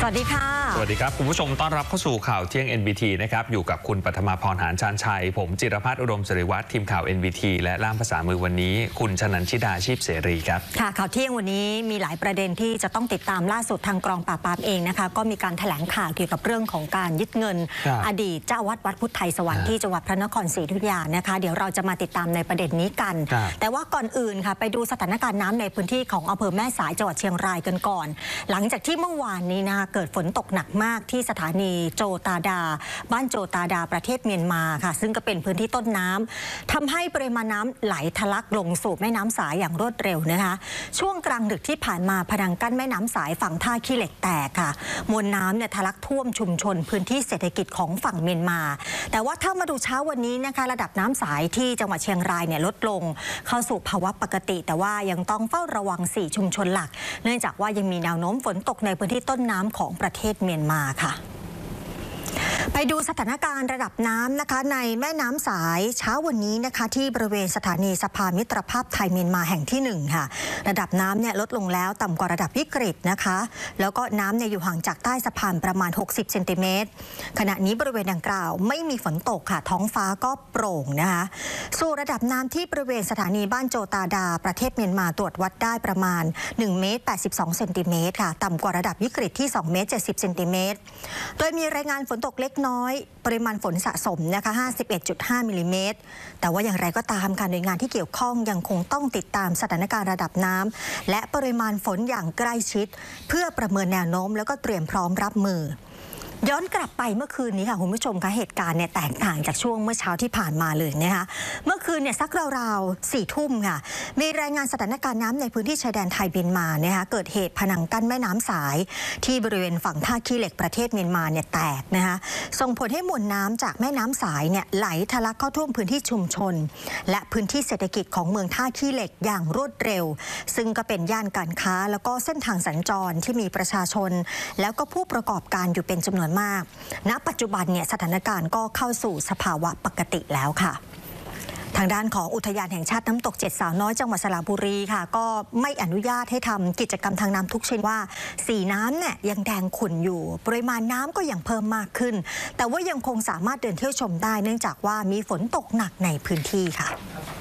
วัสดีค่ะสวัสดีครับคุณผู้ชมต้อนรับเข้าสู่ข่าวเที่ยง NBT นะครับอยู่กับคุณปัทมาพรหานชาญชัยผมจิรพัฒน์อุดมสิริวัฒน์ทีมข่าว NBT และล่ามภาษามือวันนี้คุณชนันชิดาชีพเสรีครับค่ะข่าวเที่ยงวันนี้มีหลายประเด็นที่จะต้องติดตามล่าสุดทางกองปราบปรามเองนะคะก็มีการแถลงข่าวเกี่ยวกับเรื่องของการยึดเงินอดีตเจ้าวัดพุทธไทยสวรรค์ที่จังหวัดพระนครศรีอยุธยานะคะเดี๋ยวเราจะมาติดตามในประเด็นนี้กันแต่ว่าก่อนอื่นค่ะไปดูสถานการณ์น้ำในพื้นที่ของอำเภอแม่สายจังหวัดเชียงรายกันก่อนหลังจากที่เมื่อวานนี้นะคะเกิดฝนตกหนักมากที่สถานีโจตาดาบ้านโจตาดาประเทศเมียนมาค่ะซึ่งก็เป็นพื้นที่ต้นน้ำทำให้ปริมาณน้ำไหลทะลักลงสู่แม่น้ำสายอย่างรวดเร็วนะคะช่วงกลางดึกที่ผ่านมาพนังกั้นแม่น้ำสายฝั่งท่าขี้เหล็กแตกค่ะมวลน้ำเนี่ยทะลักท่วมชุมชนพื้นที่เศรษฐกิจของฝั่งเมียนมาแต่ว่าถ้ามาดูเช้าวันนี้นะคะระดับน้ำสายที่จังหวัดเชียงรายเนี่ยลดลงเข้าสู่ภาวะปกติแต่ว่ายังต้องเฝ้าระวัง4ชุมชนหลักเนื่องจากว่ายังมีแนวโน้มฝนตกในพื้นที่ต้นน้ำของประเทศเมียนมาค่ะไปดูสถานการณ์ระดับน้ำนะคะในแม่น้ำสายเช้าวันนี้นะคะที่บริเวณสถานีสะพานมิตรภาพไทยเมียนมาแห่งที่1ค่ะระดับน้ำเนี่ยลดลงแล้วต่ำกว่าระดับวิกฤตนะคะแล้วก็น้ำเนี่ยอยู่ห่างจากใต้สะพานประมาณ60เซนติเมตรขณะนี้บริเวณดังกล่าวไม่มีฝนตกค่ะท้องฟ้าก็โปร่งนะคะสู่ระดับน้ำที่บริเวณสถานีบ้านโจตาดาประเทศเมียนมาตรวจวัดได้ประมาณ1เมตร82เซนติเมตรค่ะต่ำกว่าระดับวิกฤตที่2เมตร70เซนติเมตรโดยมีรายงานฝนตกเล็กน้อยปริมาณฝนสะสมนะคะ51.5 มิลลิเมตรแต่ว่าอย่างไรก็ตามค่ะหน่วยงานที่เกี่ยวข้องยังคงต้องติดตามสถานการณ์ระดับน้ำและปริมาณฝนอย่างใกล้ชิดเพื่อประเมินแนวโน้มแล้วก็เตรียมพร้อมรับมือย้อนกลับไปเมื่อคืนนี้ค่ะคุณผู้ชมคะเหตุการณ์เนี่ยแตกต่างจากช่วงเมื่อเช้าที่ผ่านมาเลยนะคะเมื่อคืนเนี่ยสักราวๆ4 ทุ่มค่ะมีรายงานสถานการณ์น้ำในพื้นที่ชายแดนไทยเมียนมานะคะเกิดเหตุผนังกั้นแม่น้ำสายที่บริเวณฝั่งท่าขี้เหล็กประเทศเมียนมาเนี่ยแตกนะคะส่งผลให้มวลน้ำจากแม่น้ำสายเนี่ยไหลทะลักเข้าท่วมพื้นที่ชุมชนและพื้นที่เศรษฐกิจของเมืองท่าขี้เหล็กอย่างรวดเร็วซึ่งก็เป็นย่านการค้าแล้วก็เส้นทางสัญจรที่มีประชาชนแล้วก็ผู้ประกอบการอยู่เป็นจำนวนมากณปัจจุบันเนี่ยสถานการณ์ก็เข้าสู่สภาวะปกติแล้วค่ะทางด้านของอุทยานแห่งชาติน้ำตก7 สาวน้อยจังหวัดสระบุรีค่ะก็ไม่อนุญาตให้ทำกิจกรรมทางน้ำทุกชนิดว่าสีน้ำเนี่ยยังแดงขุ่นอยู่ปริมาณน้ำก็ยังเพิ่มมากขึ้นแต่ว่ายังคงสามารถเดินเที่ยวชมได้เนื่องจากว่ามีฝนตกหนักในพื้นที่ค่ะ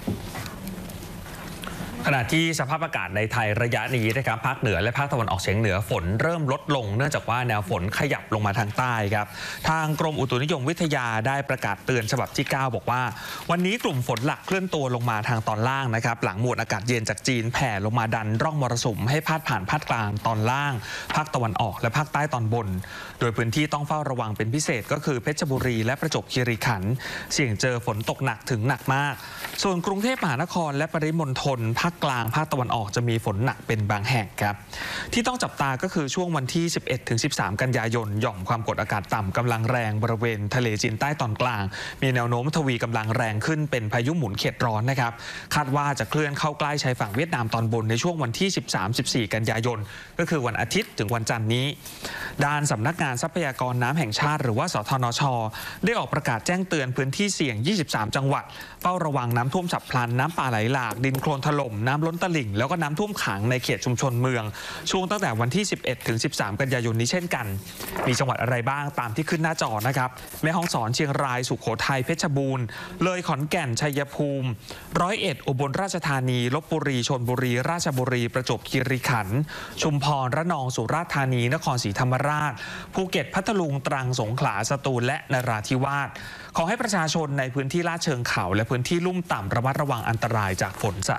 ขณะที่สภาพอากาศในไทยระยะนี้นะครับภาคเหนือและภาคตะวันออกเฉียงเหนือฝนเริ่มลดลงเนื่องจากว่าแนวฝนขยับลงมาทางใต้ครับทางกรมอุตุนิยมวิทยาได้ประกาศเตือนฉบับที่9บอกว่าวันนี้กลุ่มฝนหลักเคลื่อนตัวลงมาทางตอนล่างนะครับหลังมวลอากาศเย็นจากจีนแผ่ลงมาดันร่องมรสุมให้พาดผ่านภาคกลางตอนล่างภาคตะวันออกและภาคใต้ตอนบนโดยพื้นที่ต้องเฝ้าระวังเป็นพิเศษก็คือเพชรบุรีและประจวบคีรีขันธ์เสี่ยงเจอฝนตกหนักถึงหนักมากส่วนกรุงเทพมหานครและปริมณฑลภาคกลางภาคตะวันออกจะมีฝนหนักเป็นบางแห่งครับที่ต้องจับตาก็คือช่วงวันที่ 11-13 กันยายนหย่อมความกดอากาศต่ำกำลังแรงบริเวณทะเลจีนใต้ตอนกลางมีแนวโน้มทวีกำลังแรงขึ้นเป็นพายุหมุนเขตร้อนนะครับคาดว่าจะเคลื่อนเข้าใกล้ชายฝั่งเวียดนามตอนบนในช่วงวันที่ 13-14 กันยายนก็คือวันอาทิตย์ถึงวันจันทร์นี้ด้านสำนักงานทรัพยากรน้ำแห่งชาติหรือว่าสทนช.ได้ออกประกาศแจ้งเตือนพื้นที่เสี่ยง 23 จังหวัดเฝ้าระวังน้ำท่วมฉับพลันน้ำป่าไหลหลากดินโคลนถล่มน้ำล้นตลิ่งแล้วก็น้ำท่วมขังในเขตชุมชนเมืองช่วงตั้งแต่วันที่ 11-13 กันยายนนี้เช่นกันมีจังหวัดอะไรบ้างตามที่ขึ้นหน้าจอนะครับแม่ฮ่องสอนเชียงรายสุโขทัยเพชรบูรณ์เลยขอนแก่นชัยภูมิ101อุบลราชธานีลพบุรีชลบุรีราชบุรีประจวบคีรีขันธ์ชุมพรระนองสุราษฎร์ธานีนครศรีธรรมราชภูเก็ตพัทลุงตรังสงขลาสตูลและนราธิวาสขอให้ประชาชนในพื้นที่ลาดเชิงเขาและพื้นที่ลุ่มต่ำระมัดระวังอันตรายจากฝนสะ